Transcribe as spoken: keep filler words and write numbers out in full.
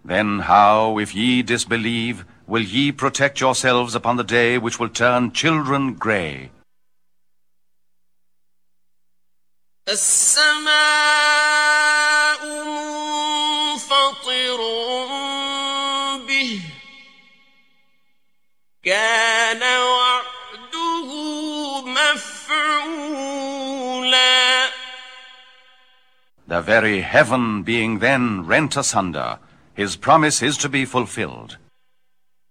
Then how, if ye disbelieve, will ye protect yourselves upon the day which will turn children grey? السماء منفطر به كان وعده مفعولا. The very heaven being then rent asunder, his promise is to be fulfilled.